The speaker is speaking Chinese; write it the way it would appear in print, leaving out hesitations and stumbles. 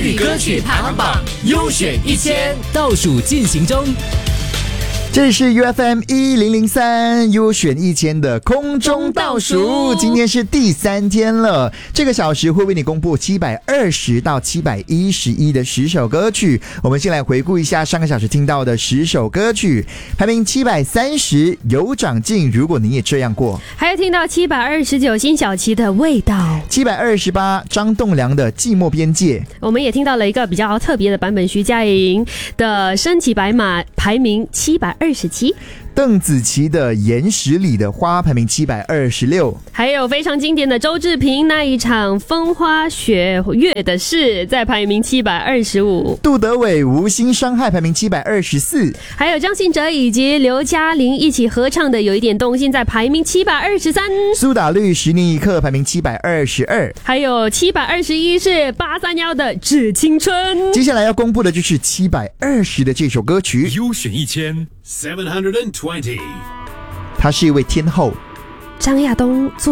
语歌曲排行榜优选1000倒数进行中。 这里是 UFM1003 优选1000的空中倒数，今天是第3天了。这个小时会为你公布720到711的10首歌曲。我们先来回顾一下上个小时听到的10首歌曲。排名730有长进，如果你也这样过。 还有听到729辛晓琪的味道 ，728张栋梁的寂寞边界。 我们也听到了一个比较特别的版本，徐佳莹的身骑白马，排名727。 邓紫棋的岩石里的花，排名726。 还有非常经典的周志平那一场风花雪月的事，在排名725。 杜德伟无心伤害，排名724。 还有张信哲以及刘嘉玲一起合唱的有一点动心，在排名723。 苏打绿10年一刻，排名722。 还有721是831的致青春。 接下来要公布的就是720的这首歌曲， 优选1000 720。 他是一位天后， 张亚东做